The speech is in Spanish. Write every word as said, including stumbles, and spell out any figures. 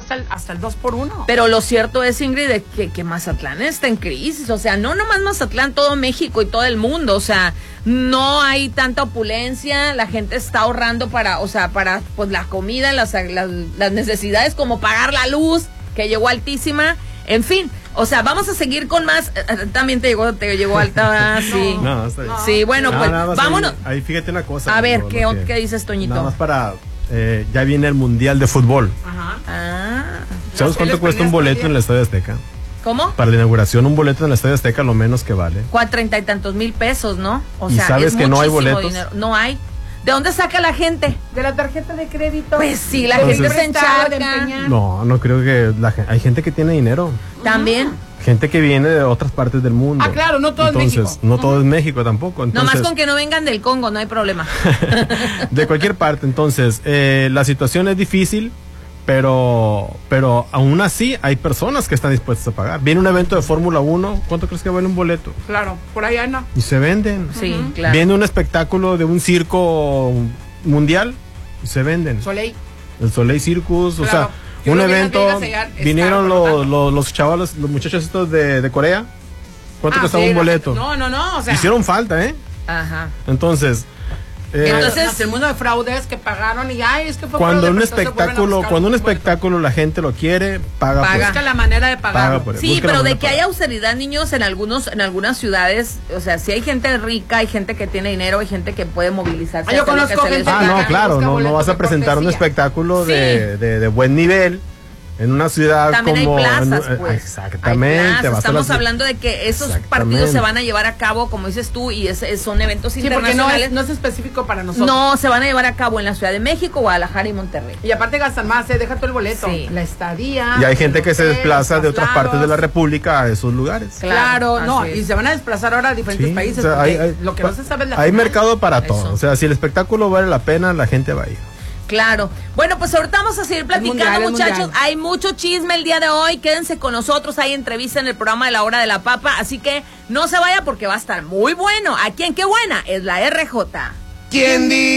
hasta el, hasta el dos por uno. Pero lo cierto es, Ingrid, de que, que Mazatlán está en crisis. O sea, no nomás Mazatlán, todo México y todo el mundo. O sea, no hay tanta opulencia. La gente está ahorrando para, o sea, para pues la comida, las, las, las necesidades, como pagar la luz, que llegó altísima. En fin, o sea, vamos a seguir con más. También te llegó, te llegó alta, sí. No, está bien. Sí, bueno, No, pues nada más vámonos. Ahí, ahí fíjate una cosa. A ver, lo- ¿qué, lo que- ¿qué dices, Toñito? Nada más para. Eh, ya viene el Mundial de Fútbol. Ajá. Ah, ¿Sabes cuánto cuesta un boleto en el Estadio Azteca? ¿cómo? Para la inauguración, un boleto en el Estadio Azteca, lo menos que vale. Cuatro, treinta y tantos mil pesos, ¿no? O ¿Y sea, sabes es que no hay muchísimo boletos? dinero. No hay. ¿De dónde saca la gente? De la tarjeta de crédito. Pues sí, la Entonces- gente se Prestado, de encharca. empeñar. No, no creo que. La, gen- hay gente que tiene dinero. También. Gente que viene de otras partes del mundo. Ah, claro, no todo es Entonces, México. no todo es México tampoco. Entonces, Nomás con que no vengan del Congo, no hay problema. de cualquier parte. Entonces, eh, la situación es difícil, pero, pero aún así hay personas que están dispuestas a pagar. Viene un evento de Fórmula uno, ¿cuánto crees que vale un boleto? Claro, por ahí anda. Y se venden. Sí, claro. Viene un espectáculo de un circo mundial y se venden. Soleil. El Soleil Circus, o Claro. sea, Yo un creo que evento. Las Vegas allá está Vinieron los, abarrotado. los, los chavalos, los muchachos estos de, de Corea. ¿Cuánto Ah, costaba sí, un boleto? No, no, no, o sea. Hicieron falta, ¿eh? Ajá. Entonces, eh, Entonces- Entonces, el mundo de fraudes que pagaron y ay, es que fue cuando fraude, un pero entonces vuelven a espectáculo, buscar cuando un boleto. espectáculo la gente lo quiere, paga, Paga. por Busca la manera de Paga pagarlo. por eso. Sí, Busca la pero de manera que para- haya austeridad, niños, en algunos, en algunas ciudades, o sea, si hay gente rica, hay gente que tiene dinero, hay gente que puede movilizarse. Ah, yo hacer lo que conozco se les gente Ah, dé que no, gana. claro, busca no, no boletos vas a de presentar un cortesía. espectáculo Sí. de, de, de buen nivel en una ciudad También como hay plazas, en- eh, pues. exactamente. Hay plazas. vas a Estamos las- hablando de que esos Exactamente. partidos se van a llevar a cabo, como dices tú, y es, es- son eventos Sí, porque no internacionales. es, no es específico para nosotros. No, se van a llevar a cabo en la Ciudad de México, Guadalajara y Monterrey. Y aparte gastan más, ¿eh? Deja todo el boleto. Sí. La estadía. Y hay el gente que se hotel, desplaza los de otras traslados. partes de la República a esos lugares. Claro, Claro, no, así es. y se van a desplazar ahora a diferentes Sí, países. o sea, porque hay, hay- lo que no se sabe es la hay final. mercado para todo. Eso. O sea, si el espectáculo vale la pena, la gente va a ir. Claro. Bueno, pues ahorita vamos a seguir platicando, mundial, es muchachos. mundial. Hay mucho chisme el día de hoy. Quédense con nosotros. Hay entrevista en el programa de La Hora de la Papa. Así que no se vaya porque va a estar muy bueno. Aquí en Qué Buena es la R J. ¿Quién dice?